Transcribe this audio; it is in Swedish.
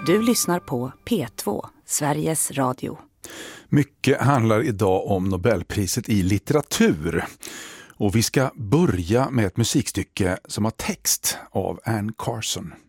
Du lyssnar på P2, Sveriges Radio. Mycket handlar idag om Nobelpriset i litteratur. Och vi ska börja med ett musikstycke som har text av Anne Carson.